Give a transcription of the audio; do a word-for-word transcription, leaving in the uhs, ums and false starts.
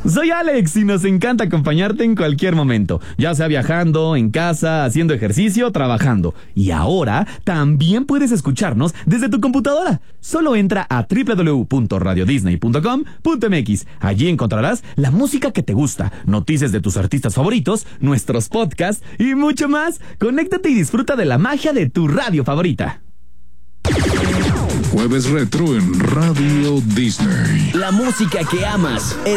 Soy Alex y nos encanta acompañarte en cualquier momento, ya sea viajando, en casa, haciendo ejercicio o trabajando. Y ahora también puedes escucharnos desde tu computadora. Solo entra a doble u doble u doble u punto radio disney punto com punto m x. Allí encontrarás la música que te gusta, noticias de tus artistas favoritos, nuestros podcasts y mucho más. Conéctate y disfruta de la magia de tu radio favorita. Jueves Retro en Radio Disney. La música que amas.